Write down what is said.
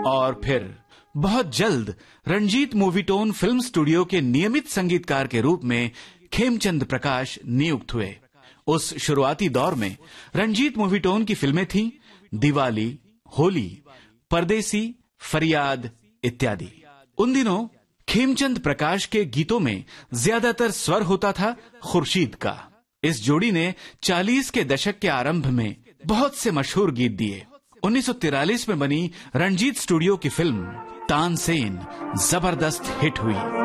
और फिर बहुत जल्द रंजीत मूवीटोन फिल्म स्टूडियो के नियमित संगीतकार के रूप में खेमचंद प्रकाश नियुक्त हुए। उस शुरुआती दौर में रंजीत मूवीटोन की फिल्में थीं दिवाली, होली, परदेसी, फरियाद इत्यादि। उन दिनों खेमचंद प्रकाश के गीतों में ज्यादातर स्वर होता था खुर्शीद का। इस जोड़ी ने 40 के दशक के आरंभ में बहुत से मशहूर गीत दिए। 1943 में बनी रंजीत स्टूडियो की फिल्म तानसेन जबरदस्त हिट हुई।